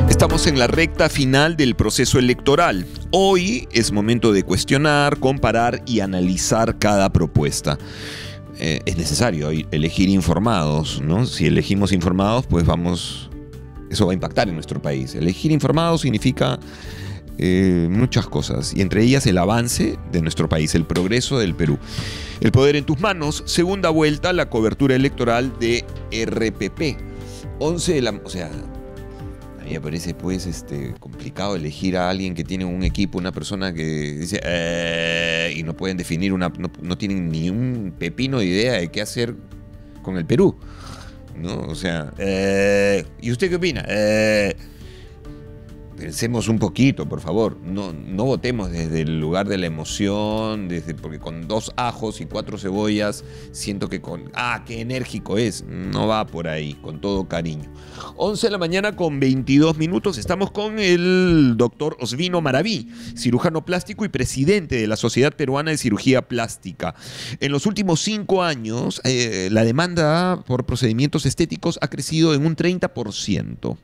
Estamos en la recta final del proceso electoral. Hoy es momento de cuestionar, comparar y analizar cada propuesta. Es necesario elegir informados, ¿no? Si elegimos informados, pues eso va a impactar en nuestro país. Elegir informados significa muchas cosas, y entre ellas el avance de nuestro país, el progreso del Perú. El poder en tus manos, segunda vuelta, la cobertura electoral de RPP. A mí me parece pues complicado elegir a alguien que tiene un equipo, una persona que dice y no pueden definir no tienen ni un pepino de idea de qué hacer con el Perú, ¿no? O sea, ¿y usted qué opina? Pensemos un poquito, por favor. No votemos desde el lugar de la emoción, porque con 2 ajos y 4 cebollas siento que qué enérgico es. No va por ahí, con todo cariño. 11 de la mañana con 22 minutos. Estamos con el doctor Osvino Maraví, cirujano plástico y presidente de la Sociedad Peruana de Cirugía Plástica. En los últimos 5 años, la demanda por procedimientos estéticos ha crecido en un 30%.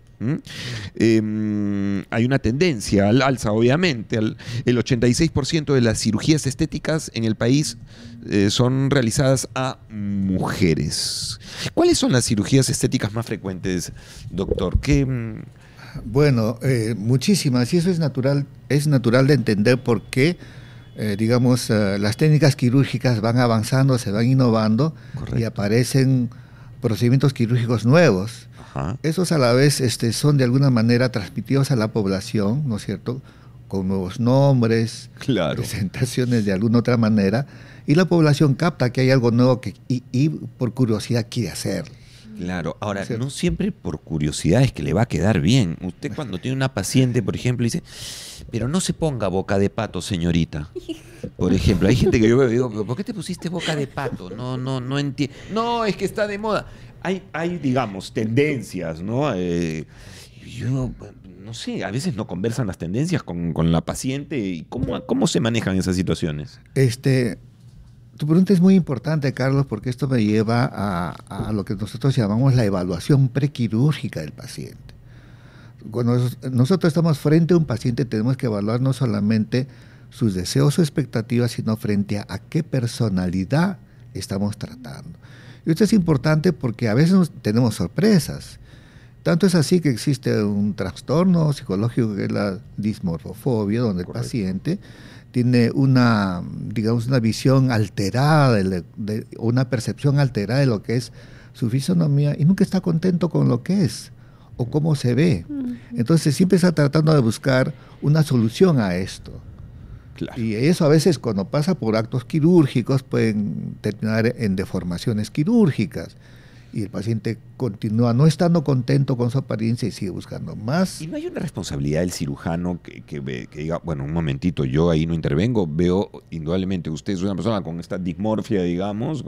Hay una tendencia al alza, obviamente. El 86% de las cirugías estéticas en el país son realizadas a mujeres. ¿Cuáles son las cirugías estéticas más frecuentes, doctor? Bueno, muchísimas, y eso es natural de entender por qué, las técnicas quirúrgicas van avanzando, se van innovando. Correcto. Y aparecen procedimientos quirúrgicos nuevos. Ajá. Esos a la vez son de alguna manera transmitidos a la población, ¿no es cierto?, con nuevos nombres, claro, presentaciones de alguna otra manera, y la población capta que hay algo nuevo y por curiosidad quiere hacer. Claro, ahora, no siempre por curiosidad es que le va a quedar bien. Usted cuando tiene una paciente, por ejemplo, dice, pero no se ponga boca de pato, señorita. Por ejemplo, hay gente que yo veo y digo, ¿por qué te pusiste boca de pato? No entiendo. No, es que está de moda. Hay digamos, tendencias, ¿no? Yo no sé, a veces no conversan las tendencias con la paciente. ¿Y cómo se manejan esas situaciones? Tu pregunta es muy importante, Carlos, porque esto me lleva a lo que nosotros llamamos la evaluación prequirúrgica del paciente. Cuando nosotros estamos frente a un paciente, tenemos que evaluar no solamente sus deseos o expectativas, sino frente a qué personalidad estamos tratando. Y esto es importante porque a veces tenemos sorpresas. Tanto es así que existe un trastorno psicológico que es la dismorfofobia, donde correcto, el paciente tiene una visión alterada, una percepción alterada de lo que es su fisonomía y nunca está contento con lo que es o cómo se ve. Entonces siempre está tratando de buscar una solución a esto. Claro. Y eso a veces cuando pasa por actos quirúrgicos pueden terminar en deformaciones quirúrgicas. Y el paciente continúa no estando contento con su apariencia y sigue buscando más. ¿Y no hay una responsabilidad del cirujano que diga, bueno, un momentito, yo ahí no intervengo, veo indudablemente usted es una persona con esta dismorfia, digamos,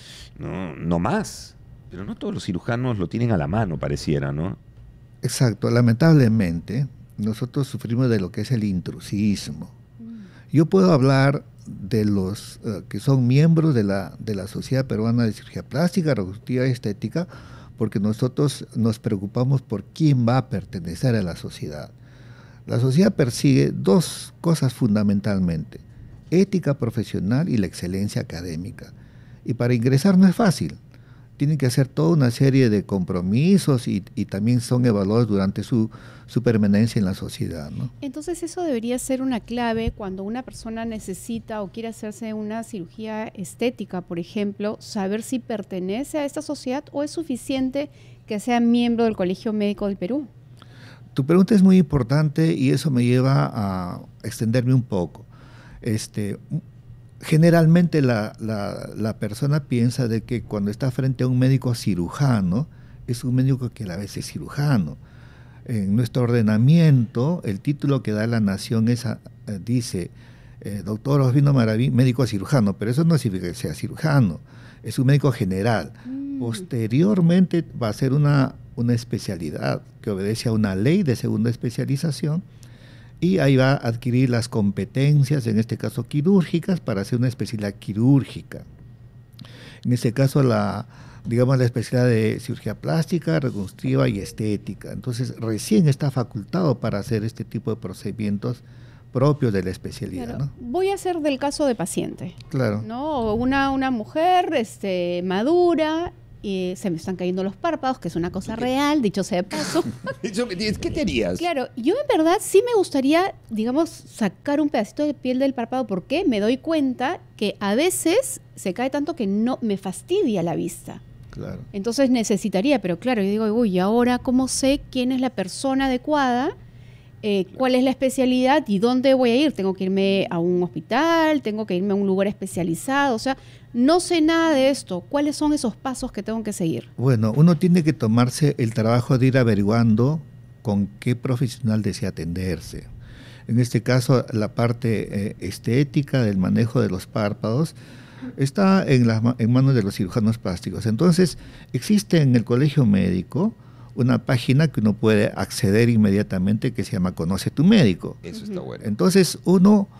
no más? Pero no todos los cirujanos lo tienen a la mano, pareciera, ¿no? Exacto, lamentablemente nosotros sufrimos de lo que es el intrusismo. Yo puedo hablar de los que son miembros de la Sociedad Peruana de Cirugía Plástica, Reconstructiva y Estética, porque nosotros nos preocupamos por quién va a pertenecer a la sociedad. La sociedad persigue 2 cosas fundamentalmente: ética profesional y la excelencia académica. Y para ingresar no es fácil. Tienen que hacer toda una serie de compromisos y también son evaluados durante su permanencia en la sociedad, ¿no? Entonces eso debería ser una clave cuando una persona necesita o quiere hacerse una cirugía estética, por ejemplo, saber si pertenece a esta sociedad o es suficiente que sea miembro del Colegio Médico del Perú. Tu pregunta es muy importante y eso me lleva a extenderme un poco. Generalmente la persona piensa de que cuando está frente a un médico cirujano, es un médico que a la vez es cirujano. En nuestro ordenamiento, el título que da la nación dice doctor Osvino Maraví, médico cirujano, pero eso no significa que sea cirujano, es un médico general. Posteriormente va a ser una especialidad que obedece a una ley de segunda especialización, y ahí va a adquirir las competencias, en este caso quirúrgicas, para hacer una especialidad quirúrgica. En este caso la digamos, la especialidad de cirugía plástica, reconstructiva y estética. Entonces, recién está facultado para hacer este tipo de procedimientos propios de la especialidad, Claro. ¿no? Voy a hacer del caso de paciente, Claro. ¿no? Una mujer madura y se me están cayendo los párpados, que es una cosa real, dicho sea de paso. ¿Qué te harías? Claro, yo en verdad sí me gustaría, digamos, sacar un pedacito de piel del párpado porque me doy cuenta que a veces se cae tanto que no me fastidia la vista. Claro. Entonces necesitaría, pero claro, yo digo, uy, ¿y ahora cómo sé quién es la persona adecuada? ¿Cuál es la especialidad y dónde voy a ir? ¿Tengo que irme a un hospital? ¿Tengo que irme a un lugar especializado? O sea, no sé nada de esto. ¿Cuáles son esos pasos que tengo que seguir? Bueno, uno tiene que tomarse el trabajo de ir averiguando con qué profesional desea atenderse. En este caso, la parte estética del manejo de los párpados está en manos de los cirujanos plásticos. Entonces, existe en el colegio médico una página que uno puede acceder inmediatamente que se llama Conoce tu médico. Eso está bueno. Entonces uno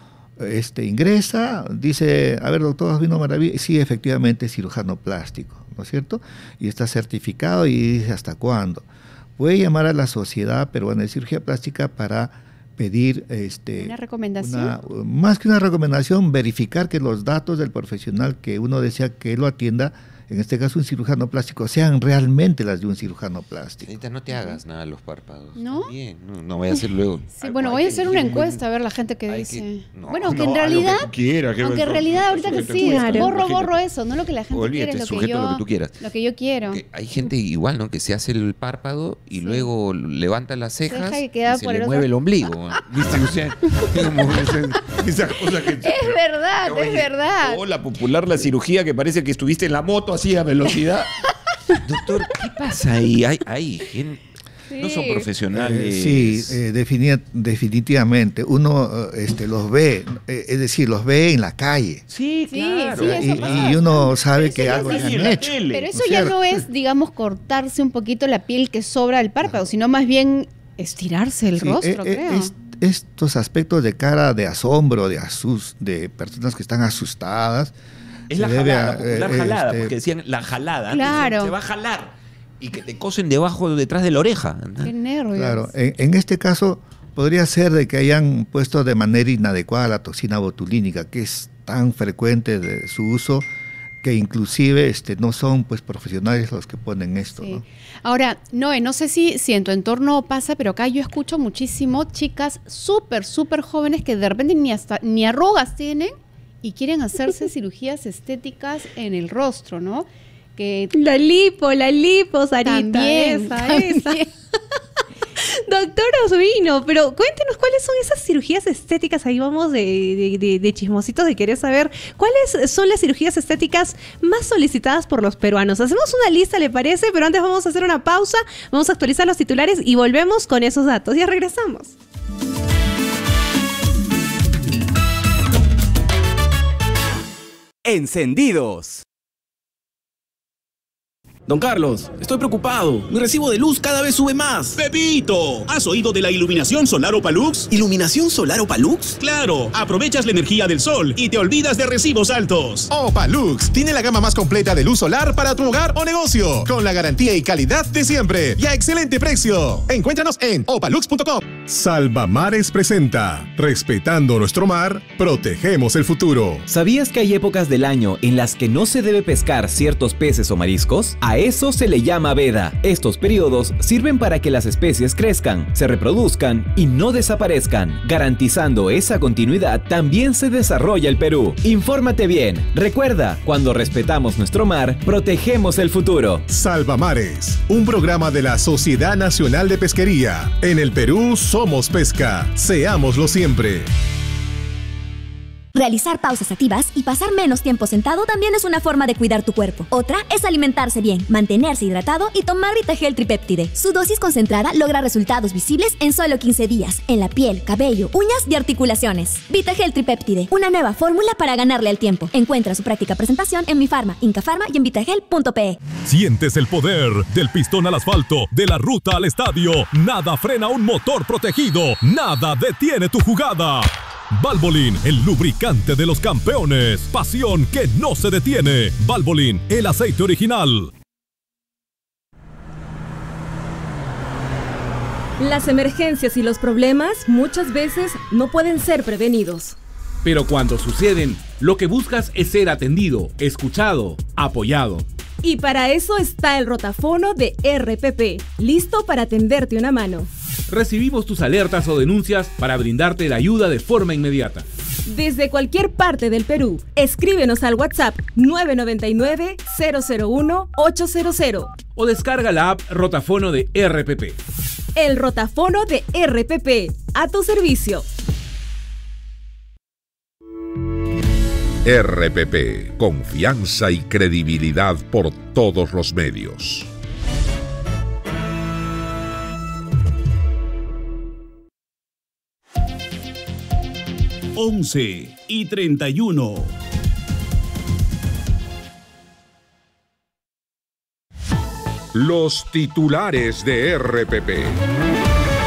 ingresa, dice, a ver doctor, vino maravilla, sí, efectivamente es cirujano plástico, ¿no es cierto? Y está certificado y dice hasta cuándo. Puede llamar a la Sociedad Peruana de Cirugía Plástica para pedir ¿Una recomendación? más que una recomendación, verificar que los datos del profesional que uno desea que lo atienda, en este caso un cirujano plástico, sean realmente las de un cirujano plástico. Señorita, no te hagas nada a los párpados. ¿No? Bien, no voy a hacer luego. Sí, bueno, voy a hacer una encuesta a ver la gente que hay dice. que- no, bueno, no, aunque en a lo que realidad, tú quieras, que aunque en eso- realidad ahorita que sujeto sí, encuesta, borro imagínate. eso, no lo que la gente Olvídate, quiere, es lo que sujeto yo, lo que tú quieras. lo que yo quiero. Que hay gente igual, ¿no? Que se hace el párpado y Sí. luego levanta las cejas Ceja y queda se por le el mueve otro. el ombligo. ¿Viste? O sea, como esas cosas que... Es verdad, Oye, es verdad. O la popular, la cirugía que parece que estuviste en la moto así a velocidad. Doctor, ¿qué pasa ahí? Hay gente... No son Sí. profesionales. Sí, definitivamente. Uno los ve, es decir, los ve en la calle. Sí, Sí, claro. sí, eso pasa. Y uno sabe Pero que eso ya algo sí le es han en la hecho. tele. Pero eso ¿no es ya cierto? no es, digamos, cortarse un poquito la piel que sobra del párpado, sino más bien estirarse el Sí, rostro, creo. estos aspectos de cara de asombro, de personas que están asustadas. Es se la debe jalada, a, la popular jalada, este, porque decían la jalada. Claro. Se va a jalar. Y que te cosen debajo, detrás de la oreja. Qué nervios. Claro, en este caso podría ser de que hayan puesto de manera inadecuada la toxina botulínica, que es tan frecuente de su uso que inclusive no son pues profesionales los que ponen esto, Sí. ¿no? Ahora, Noé, no sé si en tu entorno pasa, pero acá yo escucho muchísimo chicas súper jóvenes que de repente ni arrugas tienen y quieren hacerse cirugías estéticas en el rostro, ¿no? Que La lipo, Sarita. también, esa. también. Doctor Osvino, pero cuéntenos cuáles son esas cirugías estéticas. Ahí vamos de chismositos de querer saber cuáles son las cirugías estéticas más solicitadas por los peruanos. Hacemos una lista, ¿le parece? Pero antes vamos a hacer una pausa, vamos a actualizar los titulares y volvemos con esos datos. Ya regresamos. Encendidos. Don Carlos, estoy preocupado. Mi recibo de luz cada vez sube más. ¡Pepito! ¿Has oído de la iluminación solar Opalux? ¿Iluminación solar Opalux? Claro, aprovechas la energía del sol y te olvidas de recibos altos. Opalux tiene la gama más completa de luz solar para tu hogar o negocio, con la garantía y calidad de siempre y a excelente precio. Encuéntranos en opalux.com. Salvamares presenta Respetando nuestro mar, protegemos el futuro. ¿Sabías que hay épocas del año en las que no se debe pescar ciertos peces o mariscos? A eso se le llama veda. Estos periodos sirven para que las especies crezcan, se reproduzcan y no desaparezcan. Garantizando esa continuidad, también se desarrolla el Perú. Infórmate bien. Recuerda, cuando respetamos nuestro mar, protegemos el futuro. Salvamares, un programa de la Sociedad Nacional de Pesquería. En el Perú somos pesca. Seámoslo siempre. Realizar pausas activas y pasar menos tiempo sentado también es una forma de cuidar tu cuerpo. Otra es alimentarse bien, mantenerse hidratado y tomar Vitagel Tripéptide. Su dosis concentrada logra resultados visibles en solo 15 días, en la piel, cabello, uñas y articulaciones. Vitagel Tripéptide, una nueva fórmula para ganarle al tiempo. Encuentra su práctica presentación en Mi Farma, Inca Farma y en vitagel.pe. Sientes el poder del pistón al asfalto, de la ruta al estadio. Nada frena un motor protegido. Nada detiene tu jugada. Valvoline, el lubricante de los campeones. Pasión que no se detiene. Valvoline, el aceite original. Las emergencias y los problemas muchas veces no pueden ser prevenidos. Pero cuando suceden, lo que buscas es ser atendido, escuchado, apoyado. Y para eso está el rotafono de RPP, listo para tenderte una mano. Recibimos tus alertas o denuncias para brindarte la ayuda de forma inmediata. Desde cualquier parte del Perú, escríbenos al WhatsApp 999-001-800. O descarga la app Rotafono de RPP. El rotafono de RPP, a tu servicio. RPP, confianza y credibilidad por todos los medios. Once y 31. Los titulares de RPP.